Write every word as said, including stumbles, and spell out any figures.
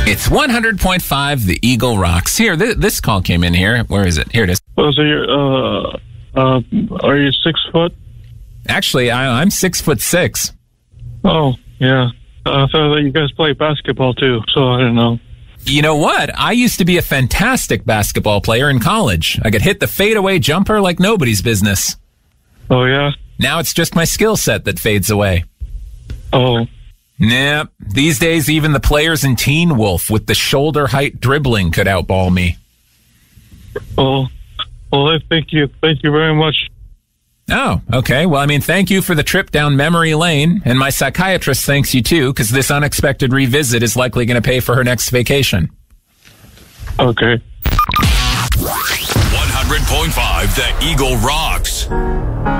It's one hundred point five, the Eagle Rocks. Here, th- this call came in here. Where is it? Here it is. Oh, so you're, uh, uh, are you six foot? Actually, I, I'm six foot six. Oh, yeah. I thought that you guys play basketball too, so I don't know. You know what? I used to be a fantastic basketball player in college. I could hit the fadeaway jumper like nobody's business. Oh, yeah? Now it's just my skill set that fades away. Oh. Nah, these days even the players in Teen Wolf with the shoulder height dribbling could outball me. Oh, well, thank you. Thank you very much. Oh, okay. Well, I mean, thank you for the trip down memory lane, and my psychiatrist thanks you too, because this unexpected revisit is likely going to pay for her next vacation. Okay. one hundred point five, the Eagle Rocks.